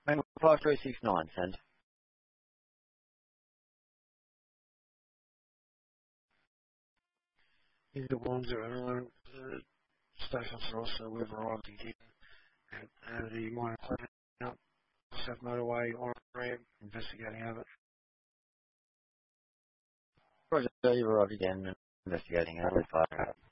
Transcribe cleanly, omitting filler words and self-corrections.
Mango 5369, send. Either ones are around the stations are also we've arrived again at the minor cleanup, South Motorway on ramp, investigating over. Roger, you've arrived again, investigating over, fire out.